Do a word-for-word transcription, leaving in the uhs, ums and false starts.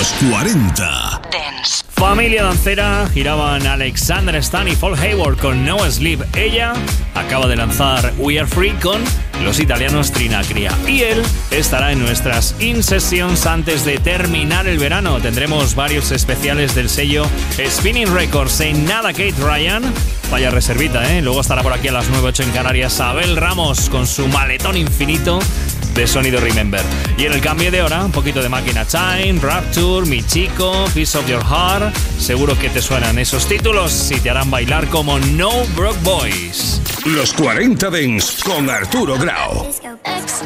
Los cuarenta Dance. Familia dancera, giraban Alexander Stan y Paul Hayward con No Sleep. Ella acaba de lanzar We Are Free con los italianos Trinacria. Y él estará en nuestras In Sessions antes de terminar el verano. Tendremos varios especiales del sello Spinning Records. En nada, Kate Ryan. Vaya reservita, ¿eh? Luego estará por aquí a las nueve ocho en Canarias Abel Ramos con su maletón infinito de sonido Remember. Y en el cambio de hora, un poquito de Máquina Time, Rapture, Mi Chico, Piece of Your Heart. Seguro que te suenan esos títulos y te harán bailar como No Broke Boys. Los cuarenta Dance con Arturo Grau.